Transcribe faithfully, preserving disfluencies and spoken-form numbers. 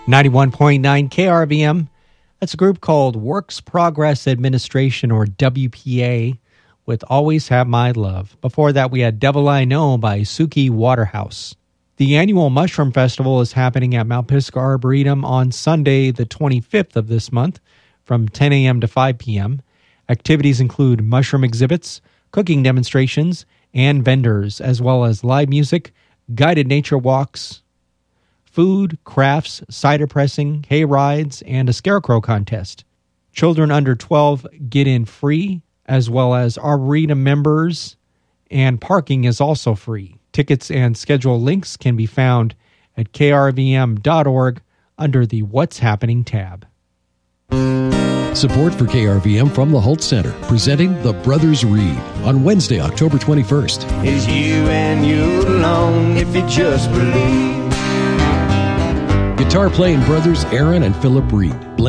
ninety-one point nine K R V M. That's a group called Works Progress Administration, or W P A, with Always Have My Love. Before that, we had Devil I Know by Suki Waterhouse. The annual Mushroom Festival is happening at Mount Pisgah Arboretum on Sunday, the twenty-fifth of this month, from ten a.m. to five p.m. Activities include mushroom exhibits, cooking demonstrations, and vendors, as well as live music, guided nature walks, food, crafts, cider pressing, hay rides, and a scarecrow contest. Children under twelve get in free, as well as Arboretum members, and parking is also free. Tickets and schedule links can be found at k r v m dot org under the What's Happening tab. Support for K R V M from the Holt Center, presenting The Brothers Reed on Wednesday, October twenty-first. It's you and you alone, if you just believe. Guitar playing brothers Aaron and Philip Reed